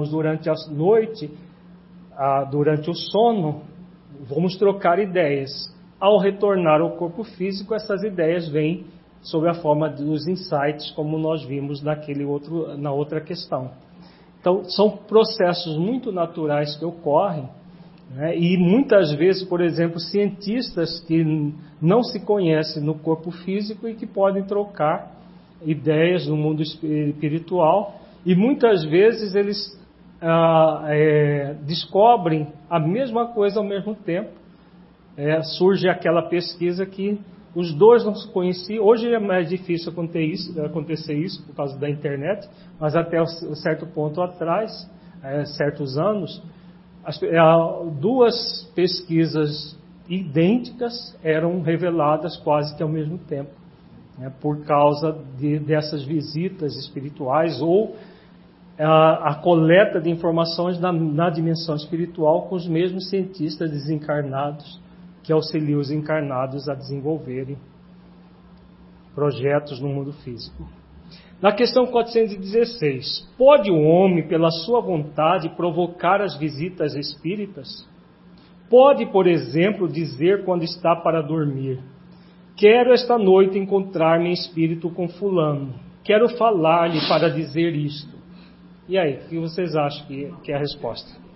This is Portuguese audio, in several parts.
estamos durante a noite, durante o sono, vamos trocar ideias. Ao retornar ao corpo físico, essas ideias vêm sob a forma dos insights, como nós vimos na outra questão. Então, são processos muito naturais que ocorrem, né? E muitas vezes, por exemplo, cientistas que não se conhecem no corpo físico e que podem trocar ideias no mundo espiritual, e muitas vezes eles descobrem a mesma coisa ao mesmo tempo. Surge aquela pesquisa que os dois não se conheciam. Hoje é mais difícil acontecer isso por causa da internet, mas até um certo ponto atrás, certos anos, duas pesquisas idênticas eram reveladas quase que ao mesmo tempo, né, por causa dessas visitas espirituais ou a coleta de informações na dimensão espiritual com os mesmos cientistas desencarnados que auxiliam os encarnados a desenvolverem projetos no mundo físico. Na questão 416, pode o homem, pela sua vontade, provocar as visitas espíritas? Pode, por exemplo, dizer quando está para dormir: quero esta noite encontrar-me em espírito com fulano, quero falar-lhe para dizer isto. E aí, o que vocês acham que é a resposta?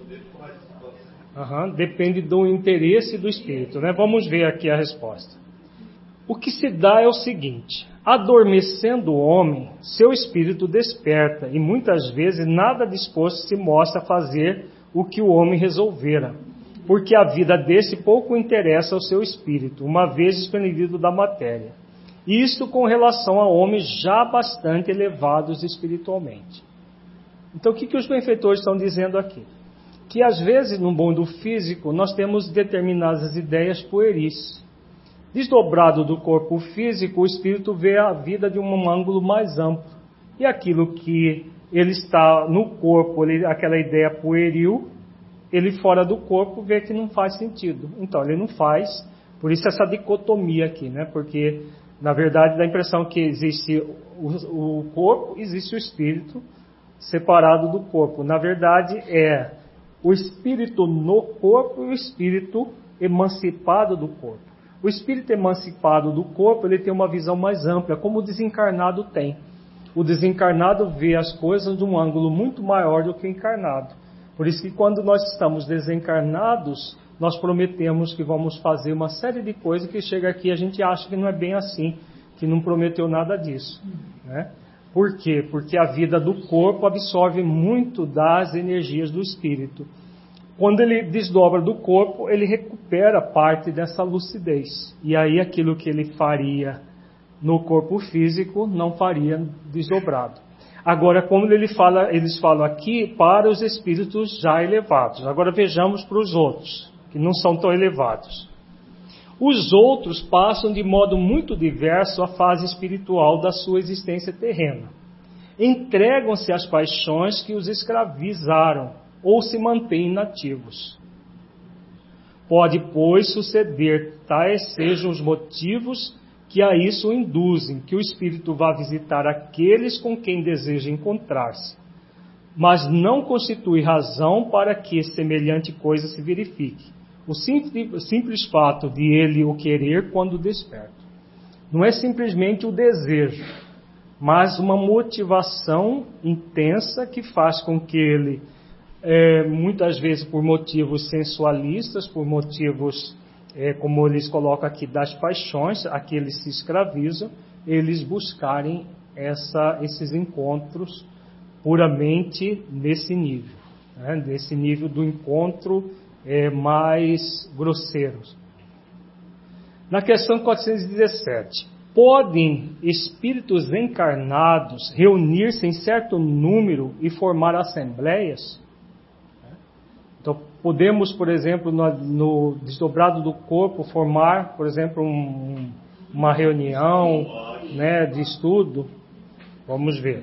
Depende do interesse do espírito, né? Vamos ver aqui a resposta. O que se dá é o seguinte: adormecendo o homem, seu espírito desperta e muitas vezes nada disposto se mostra a fazer o que o homem resolvera, porque a vida desse pouco interessa ao seu espírito, uma vez desprendido da matéria. Isto com relação a homens já bastante elevados espiritualmente. Então, o que os benfeitores estão dizendo aqui? Que às vezes no mundo físico nós temos determinadas ideias pueris. Desdobrado do corpo físico, o espírito vê a vida de um ângulo mais amplo. E aquilo que ele está no corpo, aquela ideia pueril, ele fora do corpo vê que não faz sentido. Então ele não faz, por isso essa dicotomia aqui, né? Porque na verdade dá a impressão que existe o corpo, existe o espírito separado do corpo. Na verdade é o espírito no corpo e o espírito emancipado do corpo. O espírito emancipado do corpo, ele tem uma visão mais ampla, como o desencarnado tem. O desencarnado vê as coisas de um ângulo muito maior do que o encarnado. Por isso que quando nós estamos desencarnados, nós prometemos que vamos fazer uma série de coisas que chega aqui e a gente acha que não é bem assim, que não prometeu nada disso, né? Por quê? Porque a vida do corpo absorve muito das energias do espírito. Quando ele desdobra do corpo, ele recupera parte dessa lucidez. E aí aquilo que ele faria no corpo físico, não faria desdobrado. Agora, como eles falam aqui, para os espíritos já elevados. Agora vejamos para os outros, que não são tão elevados. Os outros passam de modo muito diverso a fase espiritual da sua existência terrena. Entregam-se às paixões que os escravizaram ou se mantêm inativos. Pode, pois, suceder tais sejam os motivos que a isso induzem, que o espírito vá visitar aqueles com quem deseja encontrar-se, mas não constitui razão para que semelhante coisa se verifique. O simples fato de ele o querer quando desperta. Não é simplesmente o desejo, mas uma motivação intensa que faz com que ele, muitas vezes por motivos sensualistas, por motivos, como eles colocam aqui, das paixões, a que eles se escravizam, eles buscarem esses encontros puramente nesse nível, né? Nesse nível do encontro mais grosseiros. Na questão 417, podem espíritos encarnados reunir-se em certo número e formar assembleias? Então, podemos, por exemplo, no desdobrado do corpo, formar, por exemplo, uma reunião, né, de estudo? Vamos ver.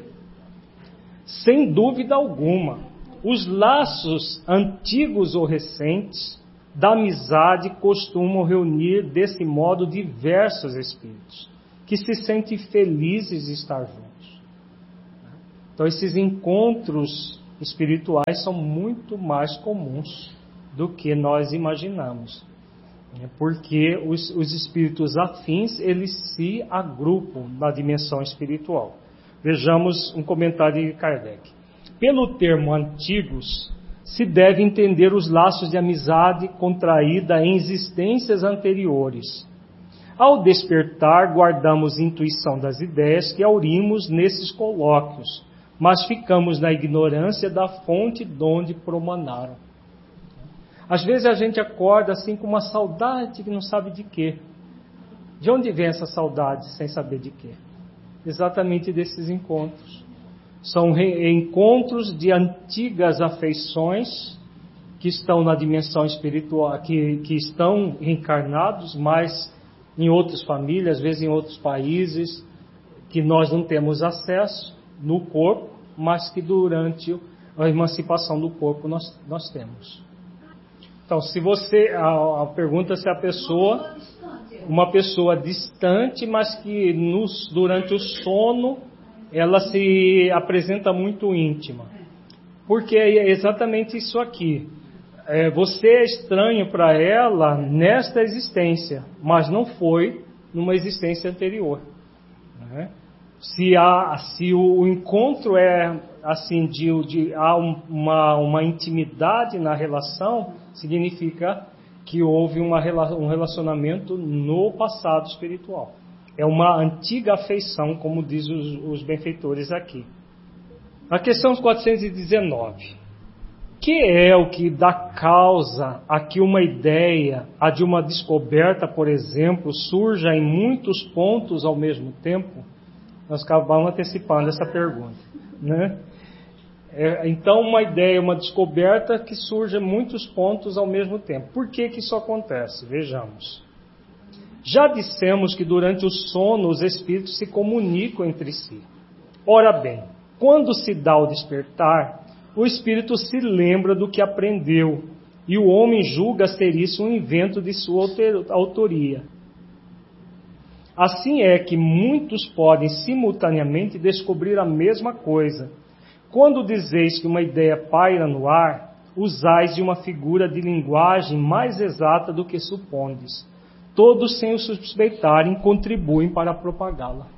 Sem dúvida alguma. Os laços antigos ou recentes da amizade costumam reunir desse modo diversos espíritos que se sentem felizes de estar juntos. Então esses encontros espirituais são muito mais comuns do que nós imaginamos. Porque os espíritos afins, eles se agrupam na dimensão espiritual. Vejamos um comentário de Kardec. Pelo termo antigos, se deve entender os laços de amizade contraída em existências anteriores. Ao despertar, guardamos intuição das ideias que aurimos nesses colóquios, mas ficamos na ignorância da fonte donde promanaram. Às vezes a gente acorda assim com uma saudade que não sabe de quê. De onde vem essa saudade sem saber de quê? Exatamente desses encontros. São encontros de antigas afeições que estão na dimensão espiritual, que estão reencarnados, mas em outras famílias, às vezes em outros países, que nós não temos acesso no corpo, mas que durante a emancipação do corpo nós temos. Então, se você, a pergunta se a pessoa, uma pessoa distante, mas que durante o sono ela se apresenta muito íntima. Porque é exatamente isso aqui. Você é estranho para ela nesta existência, mas não foi numa existência anterior. Né? Se o encontro é assim, há uma intimidade na relação, significa que houve um relacionamento no passado espiritual. É uma antiga afeição, como diz os benfeitores aqui. A questão 419. Que é o que dá causa a que uma ideia, a de uma descoberta, por exemplo, surja em muitos pontos ao mesmo tempo? Nós acabamos antecipando essa pergunta, né? Então, uma ideia, uma descoberta que surge em muitos pontos ao mesmo tempo. Por que isso acontece? Vejamos. Já dissemos que durante o sono os espíritos se comunicam entre si. Ora bem, quando se dá o despertar, o espírito se lembra do que aprendeu e o homem julga ser isso um invento de sua autoria. Assim é que muitos podem simultaneamente descobrir a mesma coisa. Quando dizeis que uma ideia paira no ar, usais de uma figura de linguagem mais exata do que supondes. Todos, sem o suspeitarem, contribuem para propagá-la.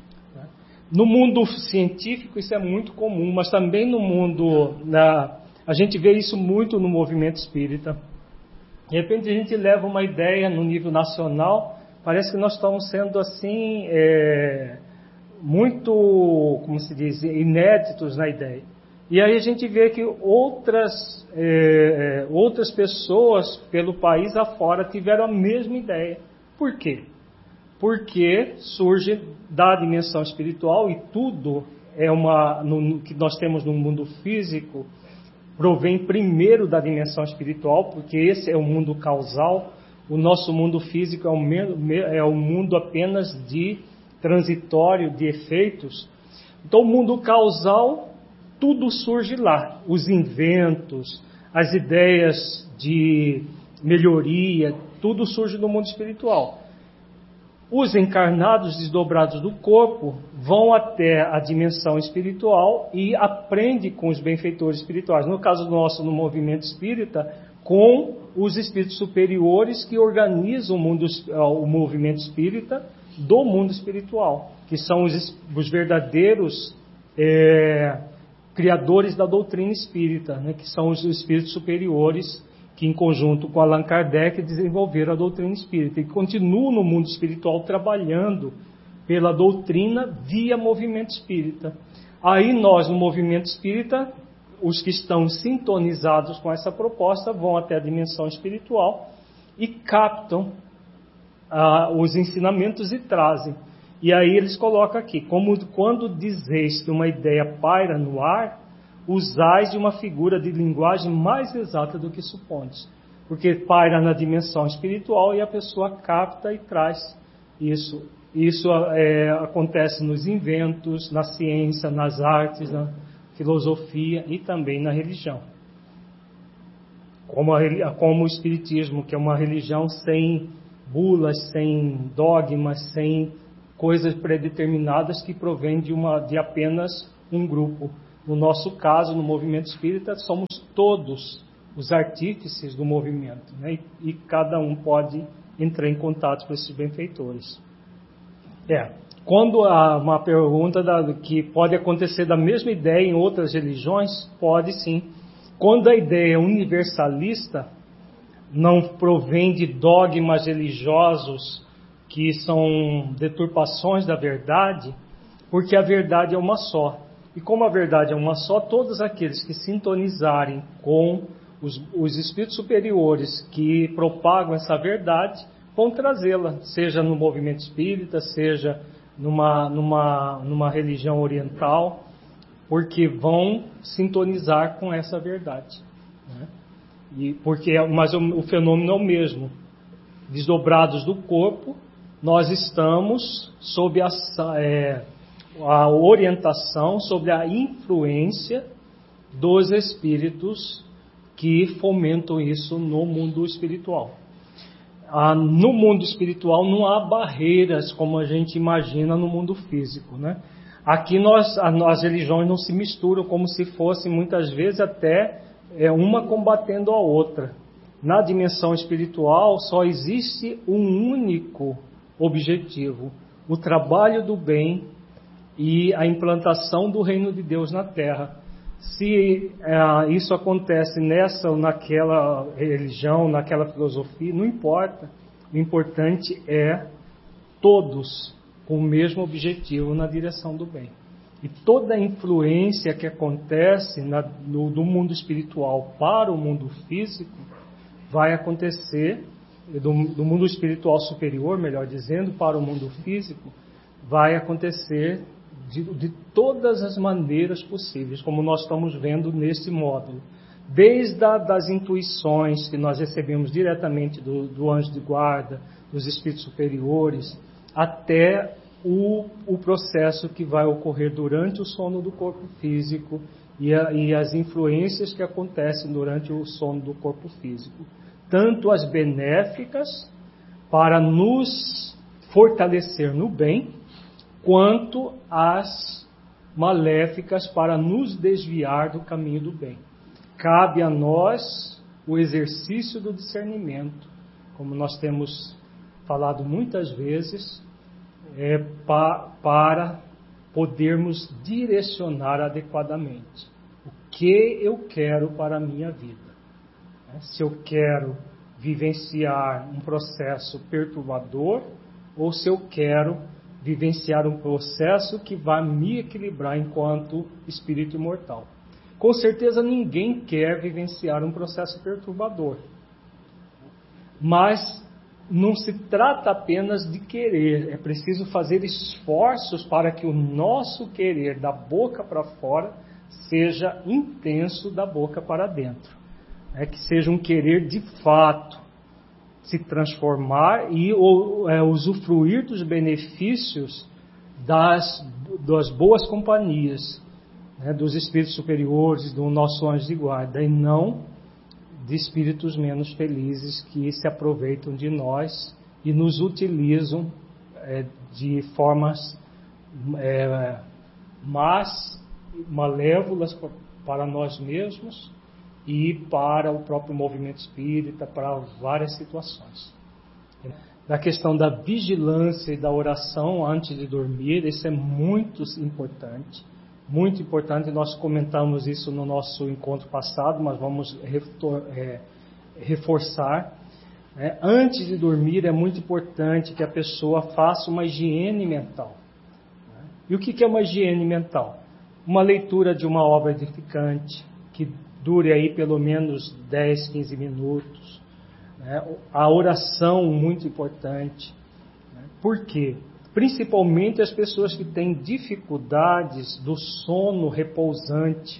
No mundo científico isso é muito comum, mas também no mundo... a gente vê isso muito no movimento espírita. De repente a gente leva uma ideia no nível nacional, parece que nós estamos sendo assim... muito, como se diz, inéditos na ideia. E aí a gente vê que outras pessoas pelo país afora tiveram a mesma ideia. Por quê? Porque surge da dimensão espiritual e tudo que nós temos no mundo físico provém primeiro da dimensão espiritual, porque esse é o mundo causal. O nosso mundo físico é um mundo apenas de transitório, de efeitos. Então, o mundo causal, tudo surge lá. Os inventos, as ideias de melhoria, tudo surge no mundo espiritual. Os encarnados desdobrados do corpo vão até a dimensão espiritual e aprendem com os benfeitores espirituais. No caso nosso, no movimento espírita, com os espíritos superiores que organizam o movimento espírita do mundo espiritual, que são os verdadeiros criadores da doutrina espírita, né, que são os espíritos superiores que, em conjunto com Allan Kardec, desenvolveram a doutrina espírita e continuam no mundo espiritual trabalhando pela doutrina via movimento espírita. Aí nós, no movimento espírita, os que estão sintonizados com essa proposta vão até a dimensão espiritual e captam os ensinamentos e trazem. E aí eles colocam aqui, como quando dizeis que uma ideia paira no ar, usais de uma figura de linguagem mais exata do que supondes. Porque paira na dimensão espiritual e a pessoa capta e traz isso. Isso acontece nos inventos, na ciência, nas artes, na filosofia e também na religião. Como o Espiritismo, que é uma religião sem bulas, sem dogmas, sem coisas predeterminadas que provém de apenas um grupo no nosso caso, no movimento espírita, somos todos os artífices do movimento, né? E cada um pode entrar em contato com esses benfeitores. Quando há uma pergunta que pode acontecer da mesma ideia em outras religiões, pode sim. Quando a ideia é universalista, não provém de dogmas religiosos que são deturpações da verdade, porque a verdade é uma só. E como a verdade é uma só, todos aqueles que sintonizarem com os espíritos superiores que propagam essa verdade, vão trazê-la, seja no movimento espírita, seja numa religião oriental, porque vão sintonizar com essa verdade, né? Mas o fenômeno é o mesmo. Desdobrados do corpo, nós estamos sob a orientação, sob a influência dos espíritos que fomentam isso no mundo espiritual. No mundo espiritual não há barreiras como a gente imagina no mundo físico, né? Aqui as religiões não se misturam como se fossem muitas vezes até uma combatendo a outra. Na dimensão espiritual só existe um único objetivo: o trabalho do bem e a implantação do reino de Deus na Terra. Se isso acontece nessa ou naquela religião, naquela filosofia, não importa. O importante é todos com o mesmo objetivo na direção do bem. E toda a influência que acontece do mundo espiritual para o mundo físico vai acontecer, do mundo espiritual superior, melhor dizendo, para o mundo físico, vai acontecer de todas as maneiras possíveis, como nós estamos vendo nesse módulo. Desde das intuições que nós recebemos diretamente do anjo de guarda, dos espíritos superiores, até o processo que vai ocorrer durante o sono do corpo físico e as influências que acontecem durante o sono do corpo físico. Tanto as benéficas, para nos fortalecer no bem, quanto as maléficas para nos desviar do caminho do bem. Cabe a nós o exercício do discernimento, como nós temos falado muitas vezes, para podermos direcionar adequadamente o que eu quero para a minha vida. Se eu quero vivenciar um processo perturbador ou se eu quero vivenciar um processo que vai me equilibrar enquanto espírito imortal. Com certeza ninguém quer vivenciar um processo perturbador. Mas não se trata apenas de querer, é preciso fazer esforços para que o nosso querer da boca para fora seja intenso da boca para dentro. Que seja um querer de fato, se transformar e usufruir dos benefícios das boas companhias, né, dos espíritos superiores, do nosso anjo de guarda, e não de espíritos menos felizes que se aproveitam de nós e nos utilizam de formas malévolas para nós mesmos e para o próprio movimento espírita, para várias situações. Da questão da vigilância e da oração antes de dormir, isso é muito importante. Muito importante, nós comentamos isso no nosso encontro passado, mas vamos reforçar. Antes de dormir é muito importante que a pessoa faça uma higiene mental. E o que é uma higiene mental? Uma leitura de uma obra edificante, que dure aí pelo menos 10, 15 minutos. A oração, muito importante. Por quê? Principalmente as pessoas que têm dificuldades do sono repousante,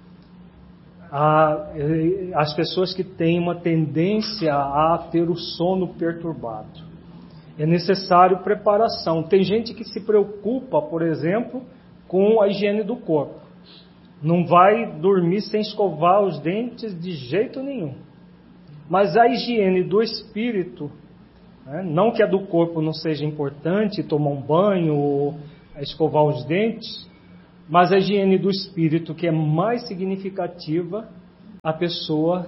as pessoas que têm uma tendência a ter o sono perturbado. É necessário preparação. Tem gente que se preocupa, por exemplo, com a higiene do corpo. Não vai dormir sem escovar os dentes de jeito nenhum. Mas a higiene do espírito, não que a do corpo não seja importante, tomar um banho ou escovar os dentes, Mas a higiene do espírito, que é mais significativa, a pessoa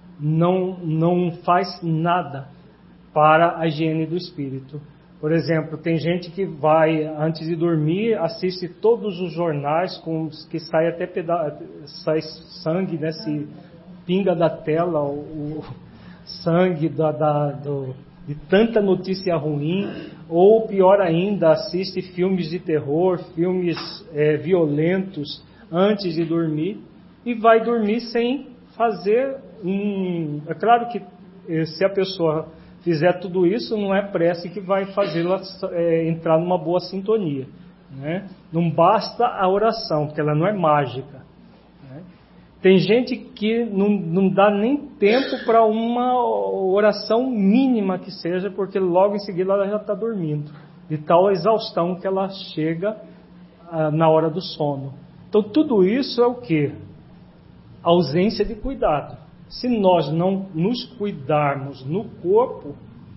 não faz nada para a higiene do espírito. Por exemplo, tem gente que vai, antes de dormir, assiste todos os jornais, que sai até sai sangue, né? Se pinga da tela o sangue de tanta notícia ruim, ou pior ainda, assiste filmes de terror, filmes violentos antes de dormir, e vai dormir sem fazer É claro que se a pessoa fizer tudo isso, não é prece que vai fazê-la entrar numa boa sintonia, né? Não basta a oração, porque ela não é mágica, né? Tem gente que não dá nem tempo para uma oração mínima que seja, porque logo em seguida ela já está dormindo, de tal exaustão que ela chega na hora do sono. Então tudo isso é o quê? Ausência de cuidado. Se nós não nos cuidarmos no corpo,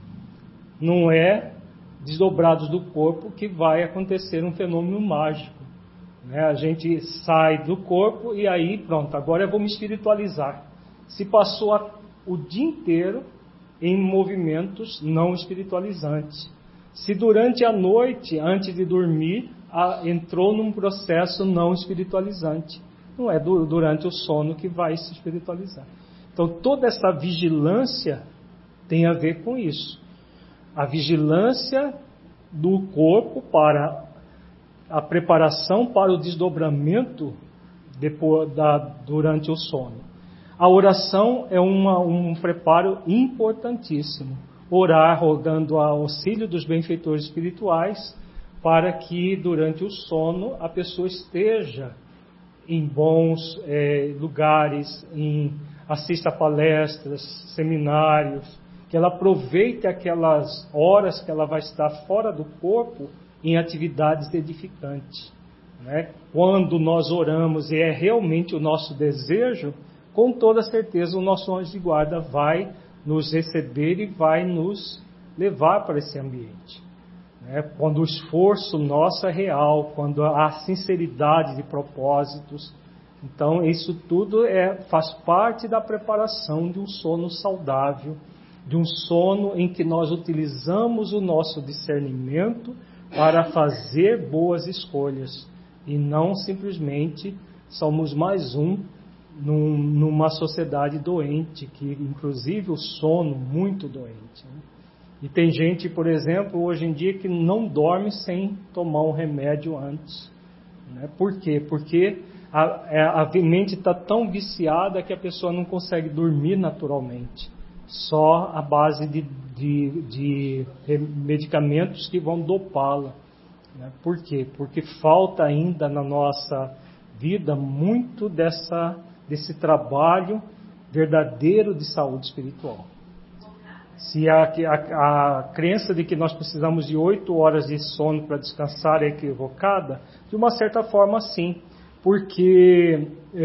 não é desdobrados do corpo que vai acontecer um fenômeno mágico, né? A gente sai do corpo e aí pronto, agora eu vou me espiritualizar. Se passou o dia inteiro em movimentos não espiritualizantes. Se durante a noite, antes de dormir, entrou num processo não espiritualizante. Não é durante o sono que vai se espiritualizar. Então, toda essa vigilância tem a ver com isso. A vigilância do corpo para a preparação para o desdobramento durante o sono. A oração é um preparo importantíssimo. Orar rogando o auxílio dos benfeitores espirituais para que durante o sono a pessoa esteja em bons lugares, assista a palestras, seminários, que ela aproveite aquelas horas que ela vai estar fora do corpo em atividades edificantes, né? Quando nós oramos e é realmente o nosso desejo, com toda certeza o nosso anjo de guarda vai nos receber e vai nos levar para esse ambiente, né? Quando o esforço nosso é real, quando há sinceridade de propósitos. Então, isso tudo faz parte da preparação de um sono saudável, de um sono em que nós utilizamos o nosso discernimento para fazer boas escolhas e não simplesmente somos mais numa sociedade doente, que inclusive o sono muito doente, né? E tem gente, por exemplo, hoje em dia que não dorme sem tomar um remédio antes, né? Por quê? Porque a mente está tão viciada que a pessoa não consegue dormir naturalmente, só à base de medicamentos que vão dopá-la, né? Por quê? Porque falta ainda na nossa vida muito desse trabalho verdadeiro de saúde espiritual. Se a crença de que nós precisamos de 8 horas de sono para descansar é equivocada, de uma certa forma sim, porque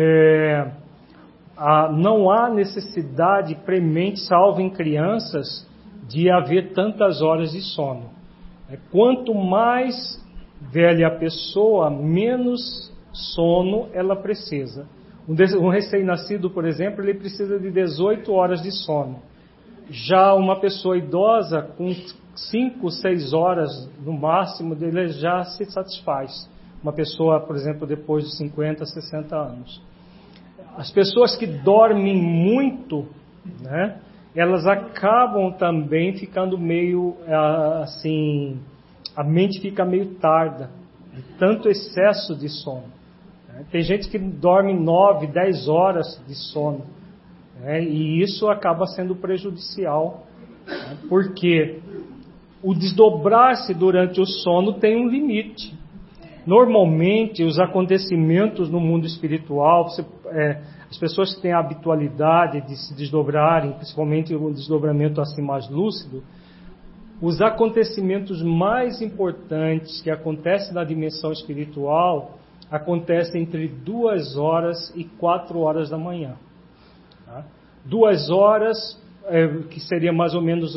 não há necessidade premente, salvo em crianças, de haver tantas horas de sono. Quanto mais velha a pessoa, menos sono ela precisa. Um recém-nascido, por exemplo, ele precisa de 18 horas de sono. Já uma pessoa idosa, com 5, 6 horas no máximo, ele já se satisfaz. Uma pessoa, por exemplo, depois de 50, 60 anos. As pessoas que dormem muito, né, elas acabam também ficando meio assim, a mente fica meio tarda, de tanto excesso de sono. Tem gente que dorme 9, 10 horas de sono, né, e isso acaba sendo prejudicial, né, porque o desdobrar-se durante o sono tem um limite. Normalmente, os acontecimentos no mundo espiritual, as pessoas que têm a habitualidade de se desdobrarem, principalmente o desdobramento assim mais lúcido, os acontecimentos mais importantes que acontecem na dimensão espiritual acontecem entre 2 horas e 4 horas da manhã. Tá? 2 horas, que seria mais ou menos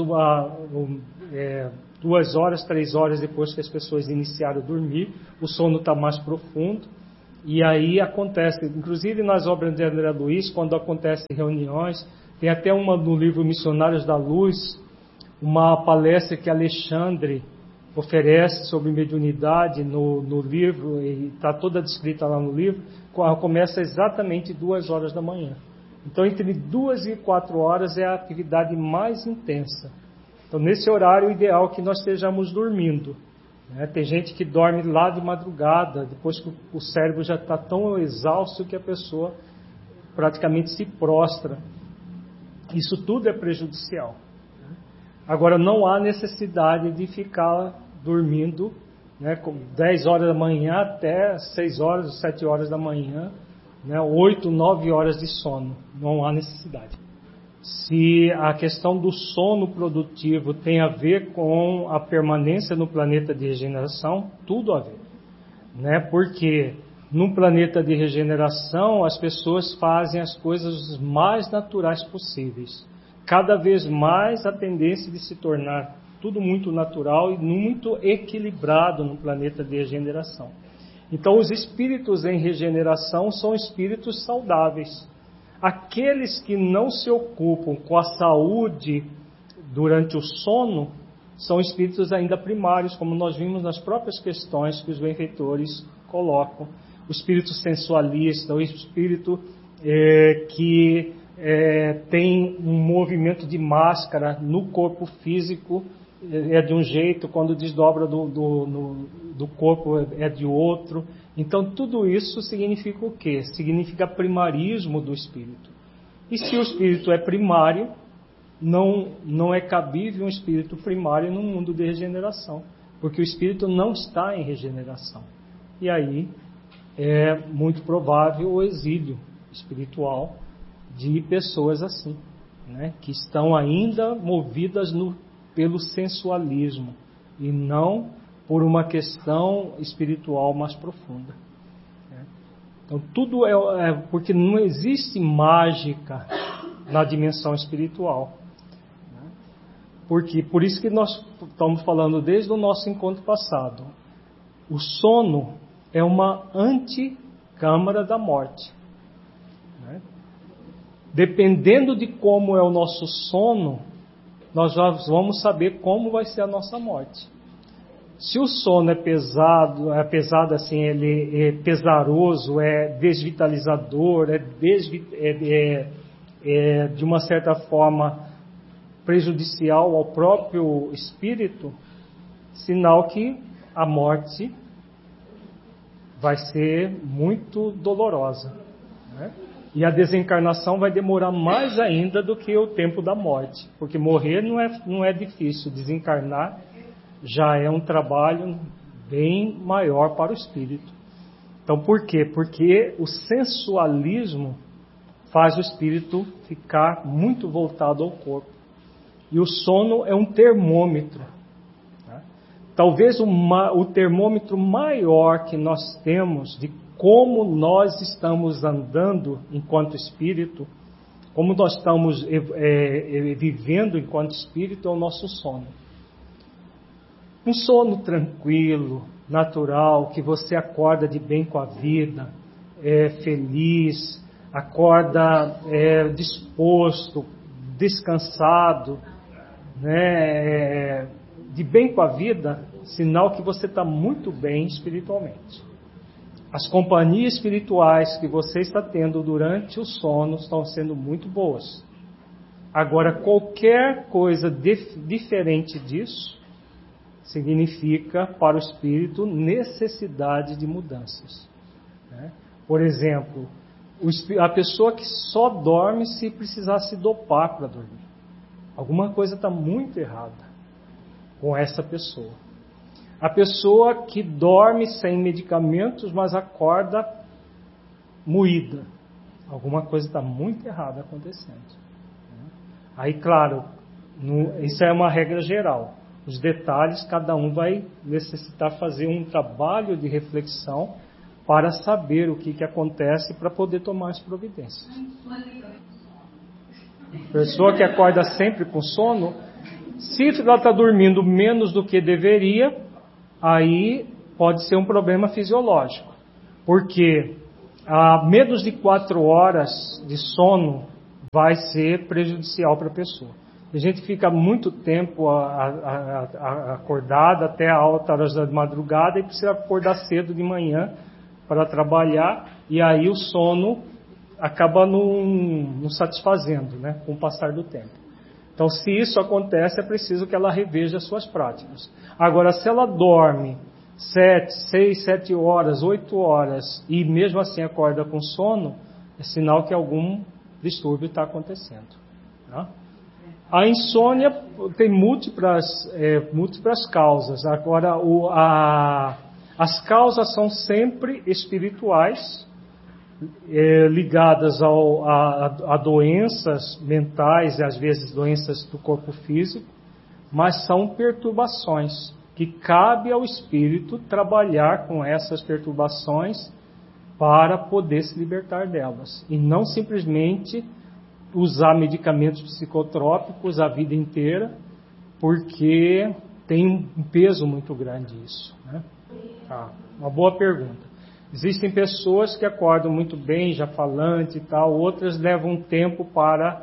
2 horas, 3 horas depois que as pessoas iniciaram a dormir, o sono está mais profundo. E aí acontece, inclusive nas obras de André Luiz, quando acontecem reuniões, tem até uma no livro Missionários da Luz, uma palestra que Alexandre oferece sobre mediunidade no livro, e está toda descrita lá no livro, começa exatamente 2 horas da manhã. Então, entre 2 e 4 horas é a atividade mais intensa. Então, nesse horário, o ideal é que nós estejamos dormindo. Né? Tem gente que dorme lá de madrugada, depois que o cérebro já está tão exausto que a pessoa praticamente se prostra. Isso tudo é prejudicial. Agora, não há necessidade de ficar dormindo, né, 10 horas da manhã até 6 horas, 7 horas da manhã, né, 8, 9 horas de sono. Não há necessidade. Se a questão do sono produtivo tem a ver com a permanência no planeta de regeneração, tudo a ver. Né? Porque no planeta de regeneração as pessoas fazem as coisas mais naturais possíveis. Cada vez mais a tendência de se tornar tudo muito natural e muito equilibrado no planeta de regeneração. Então, os espíritos em regeneração são espíritos saudáveis. Aqueles que não se ocupam com a saúde durante o sono são espíritos ainda primários, como nós vimos nas próprias questões que os benfeitores colocam. O espírito sensualista, o espírito que tem um movimento de máscara no corpo físico, é de um jeito, quando desdobra do corpo é de outro. Então tudo isso significa o quê? Significa primarismo do espírito. E se o espírito é primário, não é cabível um espírito primário no mundo de regeneração, porque o espírito não está em regeneração. E aí é muito provável o exílio espiritual de pessoas assim, né? Que estão ainda movidas pelo sensualismo e não por uma questão espiritual mais profunda. Né? Então tudo porque não existe mágica na dimensão espiritual. Né? Por isso que nós estamos falando desde o nosso encontro passado. O sono é uma anticâmara da morte. Né? Dependendo de como é o nosso sono, nós já vamos saber como vai ser a nossa morte. Se o sono é pesado assim, ele é pesaroso, é desvitalizador, de uma certa forma prejudicial ao próprio espírito, sinal que a morte vai ser muito dolorosa, né? E a desencarnação vai demorar mais ainda do que o tempo da morte, porque morrer não é difícil, desencarnar já é um trabalho bem maior para o espírito. Então por quê? Porque o sensualismo faz o espírito ficar muito voltado ao corpo. E o sono é um termômetro. Tá? Talvez o termômetro maior que nós temos de como nós estamos andando enquanto espírito, como nós estamos vivendo enquanto espírito, é o nosso sono. Um sono tranquilo, natural, que você acorda de bem com a vida, feliz, acorda disposto, descansado, né, de bem com a vida, sinal que você está muito bem espiritualmente. As companhias espirituais que você está tendo durante o sono estão sendo muito boas. Agora, qualquer coisa diferente disso significa para o espírito necessidade de mudanças. Né? Por exemplo, a pessoa que só dorme se precisar se dopar para dormir. Alguma coisa está muito errada com essa pessoa. A pessoa que dorme sem medicamentos, mas acorda moída. Alguma coisa está muito errada acontecendo. Aí, claro, isso é uma regra geral. Os detalhes, cada um vai necessitar fazer um trabalho de reflexão para saber o que acontece para poder tomar as providências. Pessoa que acorda sempre com sono, se ela está dormindo menos do que deveria, aí pode ser um problema fisiológico. Porque menos de 4 horas de sono vai ser prejudicial para a pessoa. A gente fica muito tempo acordado até altas horas da madrugada e precisa acordar cedo de manhã para trabalhar, e aí o sono acaba não satisfazendo, né, com o passar do tempo. Então, se isso acontece, é preciso que ela reveja as suas práticas. Agora, se ela dorme 6, 7 horas, 8 horas, e mesmo assim acorda com sono, é sinal que algum distúrbio está acontecendo. Tá? A insônia tem múltiplas causas. Agora, as causas são sempre espirituais, ligadas a doenças mentais e às vezes doenças do corpo físico, mas são perturbações que cabe ao espírito trabalhar com essas perturbações para poder se libertar delas, e não simplesmente usar medicamentos psicotrópicos a vida inteira, porque tem um peso muito grande isso, né? Uma boa pergunta. Existem pessoas que acordam muito bem, já falante e tal, outras levam um tempo para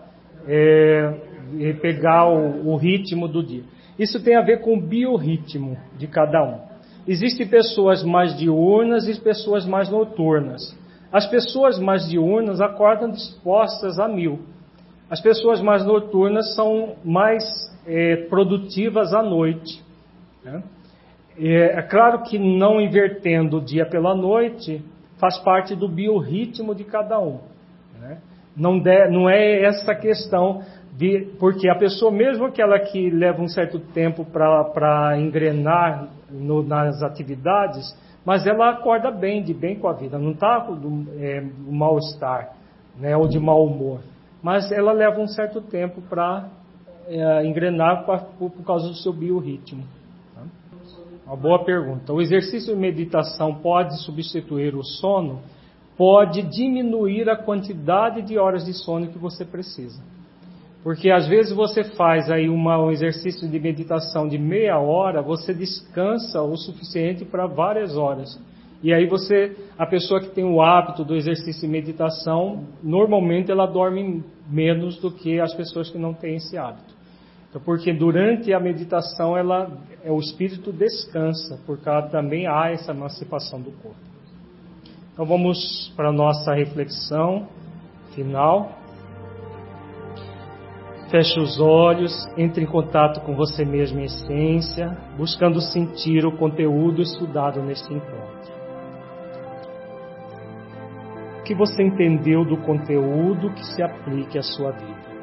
pegar o ritmo do dia. Isso tem a ver com o biorritmo de cada um. Existem pessoas mais diurnas e pessoas mais noturnas. As pessoas mais diurnas acordam dispostas a 1000. As pessoas mais noturnas são mais produtivas à noite, né? É claro que não invertendo o dia pela noite faz parte do biorritmo de cada um, né? Não é essa questão porque a pessoa, mesmo aquela que leva um certo tempo para engrenar nas atividades, mas ela acorda bem, de bem com a vida, não está com mal-estar, né, ou de mau humor, mas ela leva um certo tempo para engrenar por causa do seu biorritmo. Uma boa pergunta. O exercício de meditação pode substituir o sono? Pode diminuir a quantidade de horas de sono que você precisa. Porque às vezes você faz aí um exercício de meditação de meia hora, você descansa o suficiente para várias horas. E aí a pessoa que tem o hábito do exercício de meditação, normalmente ela dorme menos do que as pessoas que não têm esse hábito. Porque durante a meditação o espírito descansa, porque também há essa emancipação do corpo. Então vamos para a nossa reflexão final. Feche os olhos, entre em contato com você mesmo em essência, buscando sentir o conteúdo estudado neste encontro. O que você entendeu do conteúdo que se aplique à sua vida?